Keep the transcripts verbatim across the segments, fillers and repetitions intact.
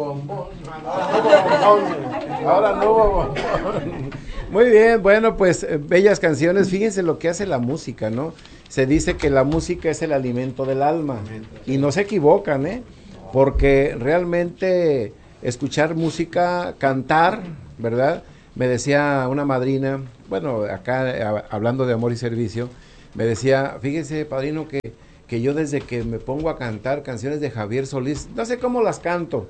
bombón. Ahora no bombón. Muy bien, bueno, pues eh, bellas canciones. Fíjense lo que hace la música, ¿no? Se dice que la música es el alimento del alma. Y no se equivocan, ¿eh? Porque realmente escuchar música, cantar, ¿verdad? Me decía una madrina, bueno, acá a, hablando de amor y servicio, me decía, fíjese, padrino, que, que yo desde que me pongo a cantar canciones de Javier Solís, no sé cómo las canto,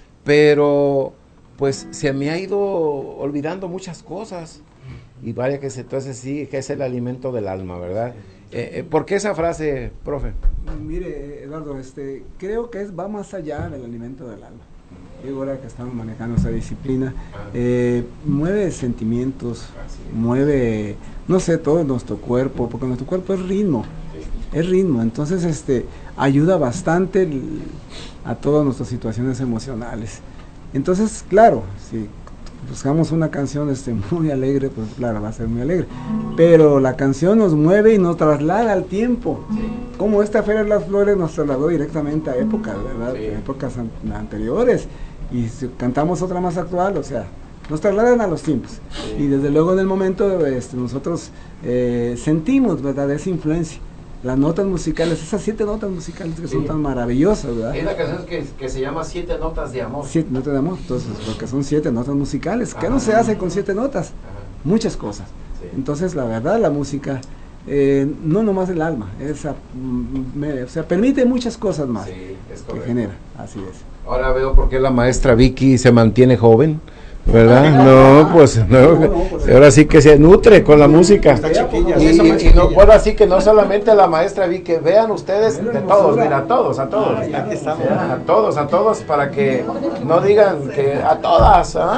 pero pues se me ha ido olvidando muchas cosas. Y vaya que se, entonces sí, que es el alimento del alma, ¿verdad? Eh, eh, ¿Por qué esa frase, profe? Mire, Eduardo, este, creo que es, va más allá del alimento del alma. Y ahora que estamos manejando esa disciplina, eh, mueve sentimientos, mueve, no sé, todo nuestro cuerpo, porque nuestro cuerpo es ritmo, es ritmo, entonces este, ayuda bastante el, a todas nuestras situaciones emocionales. Entonces, claro, si buscamos una canción este, muy alegre, pues claro, va a ser muy alegre, pero la canción nos mueve y nos traslada al tiempo, como esta Feria de las Flores nos trasladó directamente a épocas, ¿verdad? Sí. Épocas an anteriores, y si cantamos otra más actual, o sea, nos trasladan a los tiempos, sí. Y desde luego en el momento este, nosotros eh, sentimos, ¿verdad?, esa influencia. Las notas musicales, esas siete notas musicales que sí. son tan maravillosas, ¿verdad? Hay una canción que, que se llama Siete Notas de Amor. Siete Notas de Amor, entonces, porque son siete notas musicales. ¿Qué no se hace con siete notas? Ajá. Muchas cosas. Sí. Entonces, la verdad, la música, eh, no nomás el alma, esa, me, o sea, permite muchas cosas más. Sí, es que genera, así es. Ahora veo por qué la maestra Vicky se mantiene joven, ¿verdad? No, pues no, no, no pues, ahora sí que se nutre con la música. Está chiquilla, y, y, y no, ahora sí que no solamente la maestra Vicky, vean ustedes de todos, mira, a todos, a todos, ah, ya, estamos, ya, a todos, a todos, para que no digan que a todas, ¿ah?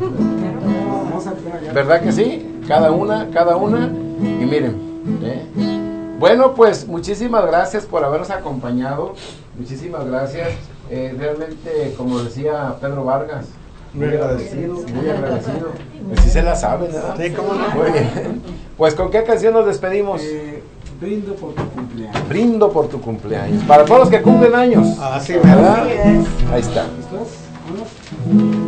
¿Verdad que sí? Cada una, cada una, y miren, ¿eh? Bueno, pues muchísimas gracias por habernos acompañado, muchísimas gracias, eh, realmente, como decía Pedro Vargas, muy agradecido, muy agradecido. Pues sí se la sabe, ¿verdad? Sí, cómo no. Muy bien. Pues, ¿con qué canción nos despedimos? Eh, brindo por tu cumpleaños. Brindo por tu cumpleaños. Para todos los que cumplen años. Ah, sí, ¿verdad? Ahí está. ¿Listo?